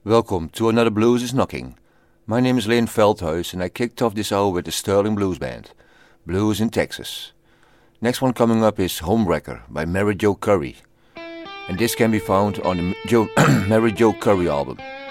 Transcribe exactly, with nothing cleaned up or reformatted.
Welcome to another Blues is Knocking. My name is Leen Veldhuis and I kicked off this hour with the Sterling Blues Band, Blues in Texas. Next one coming up is Homewrecker by Mary Jo Curry. And this can be found on the Joe, Mary Jo Curry album.